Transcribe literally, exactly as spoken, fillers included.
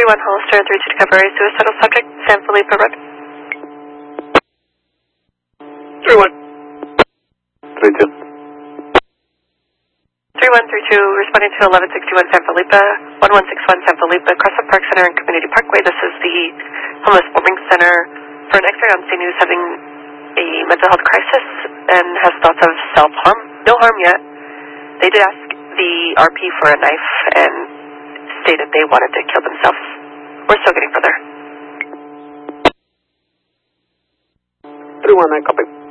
three one Hollister, three two Discovery, suicidal subject, San Felipe Road. three one. three two. three one three two, responding to eleven sixty-one San Felipe, one one six one San Felipe, Crescent Park Center and Community Parkway. This is the Homeless Warming Center for an X-ray on scene who's having a mental health crisis and has thoughts of self-harm. No harm yet. They did ask the R P for a knife and stated they wanted to kill themselves. We're still getting further. three one, I copy.